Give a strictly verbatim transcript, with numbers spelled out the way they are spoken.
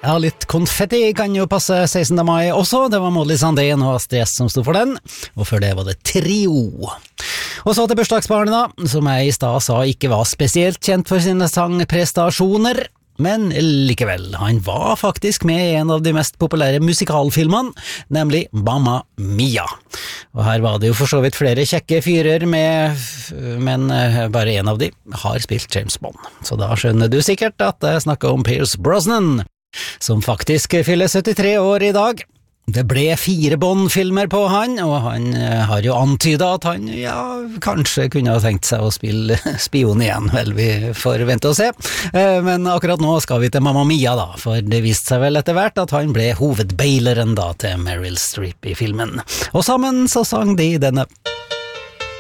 Ja, litt konfetti kan jo passe sekstende mai også. Det var Molly Sandén og Astrid S som stod for den, og før det var det Trio. Og så til bursdagsbarnet da, som jeg i stad sa ikke var spesielt kjent for sine sangprestasjoner, men likevel, han var faktisk med i en av de mest populære musikalfilmene, nemlig Mamma Mia. Og her var det jo for så vidt flere kjekke fyrer med, men bare en av de har spilt James Bond. Så da skjønner du sikkert at jeg snakker om Pierce Brosnan, som faktisk fyller syttitre år i dag. Det ble fire Bond-filmer på han, og han har jo antydet at han, ja, kanskje kunne ha tenkt seg å spille spion igjen. Vel, vi får vente og se. Men akkurat nå skal vi til Mamma Mia da, for det viste seg vel etter hvert at han ble hovedbeileren da til Meryl Streep i filmen. Og sammen så sang de denne.